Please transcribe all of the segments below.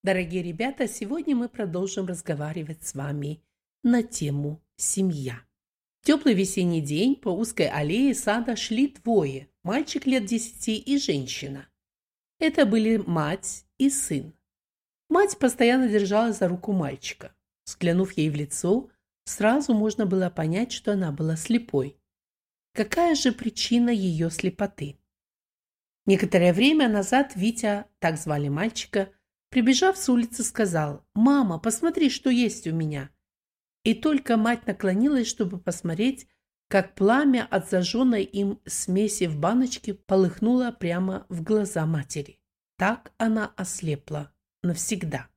Дорогие ребята, сегодня мы продолжим разговаривать с вами на тему «Семья». В теплый весенний день по узкой аллее сада шли двое – мальчик лет 10 и женщина. Это были мать и сын. Мать постоянно держалась за руку мальчика. Взглянув ей в лицо, сразу можно было понять, что она была слепой. Какая же причина ее слепоты? Некоторое время назад Витя, так звали мальчика, прибежав с улицы, сказал: «Мама, посмотри, что есть у меня». И только мать наклонилась, чтобы посмотреть, как пламя от зажженной им смеси в баночке полыхнуло прямо в глаза матери. Так она ослепла навсегда.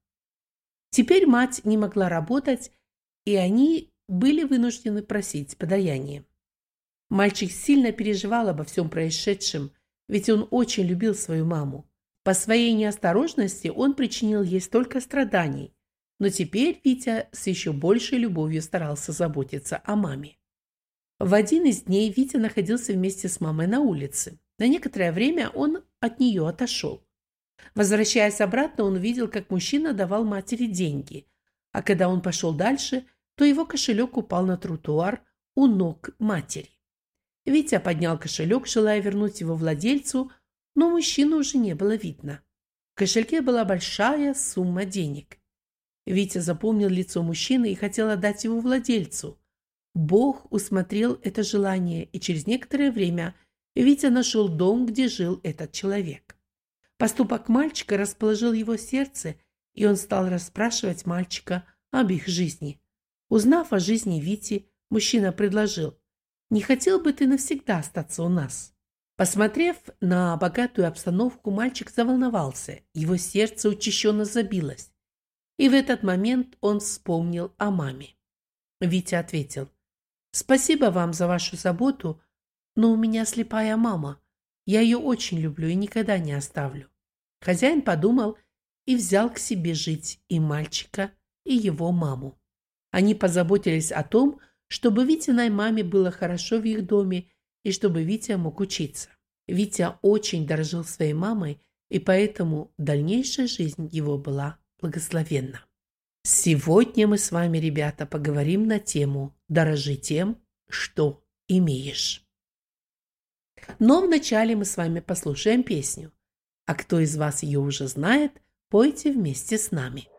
Теперь мать не могла работать, и они были вынуждены просить подаяние. Мальчик сильно переживал обо всем происшедшем, ведь он очень любил свою маму. По своей неосторожности он причинил ей столько страданий, но теперь Витя с еще большей любовью старался заботиться о маме. В один из дней Витя находился вместе с мамой на улице. На некоторое время он от нее отошел. Возвращаясь обратно, он увидел, как мужчина давал матери деньги, а когда он пошел дальше, то его кошелек упал на тротуар у ног матери. Витя поднял кошелек, желая вернуть его владельцу, но мужчины уже не было видно. В кошельке была большая сумма денег. Витя запомнил лицо мужчины и хотел отдать его владельцу. Бог усмотрел это желание, и через некоторое время Витя нашел дом, где жил этот человек. Поступок мальчика расположил его сердце, и он стал расспрашивать мальчика об их жизни. Узнав о жизни Вити, мужчина предложил: «Не хотел бы ты навсегда остаться у нас?» Посмотрев на богатую обстановку, мальчик заволновался, его сердце учащенно забилось. И в этот момент он вспомнил о маме. Витя ответил: «Спасибо вам за вашу заботу, но у меня слепая мама. Я ее очень люблю и никогда не оставлю». Хозяин подумал и взял к себе жить и мальчика, и его маму. Они позаботились о том, чтобы Витиной маме было хорошо в их доме и чтобы Витя мог учиться. Витя очень дорожил своей мамой, и поэтому дальнейшая жизнь его была благословенна. Сегодня мы с вами, ребята, поговорим на тему «Дорожи тем, что имеешь». Но вначале мы с вами послушаем песню. А кто из вас ее уже знает, пойте вместе с нами.